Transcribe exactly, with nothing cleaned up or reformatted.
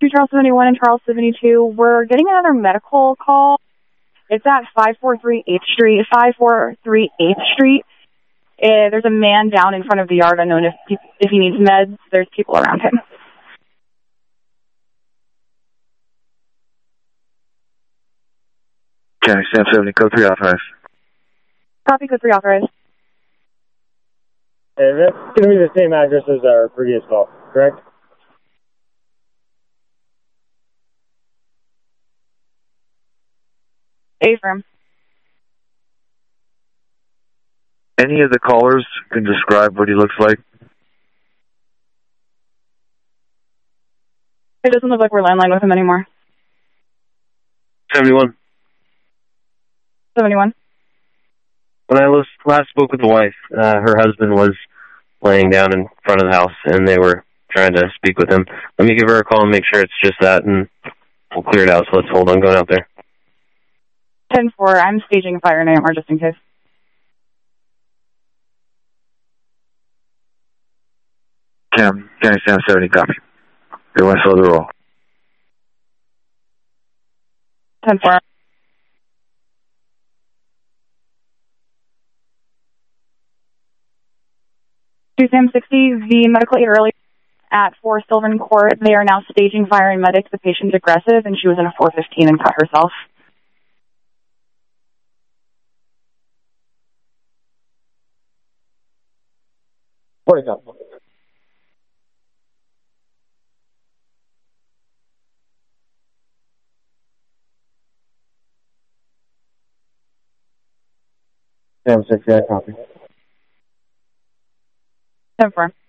to Charles seventy-one and Charles seventy-two. We're getting another medical call. It's at five forty-three eighth Street. five forty-three eighth Street. Uh, there's a man down in front of the yard unknown if, if he needs meds. There's people around him. Okay, Sam seventy, code three authorized. Copy, code three authorized. Hey, that's going to be the same address as our previous call, correct? A-firm. Any of the callers can describe what he looks like? It doesn't look like we're landline with him anymore. seventy-one. seventy-one. When I last spoke with the wife, uh, her husband was laying down in front of the house, and they were trying to speak with him. Let me give her a call and make sure it's just that, and we'll clear it out, so let's hold on going out there. ten four, I'm staging a fire in A M R just in case. Cam, County Sam seventy, copy. Your west slow the roll. ten four. two Sam sixty, the medical aid early at four Sylvan Court. They are now staging fire and medic. The patient's aggressive, and she was in a four fifteen and cut herself. forty copy. Sam sixty, I copy. ten four.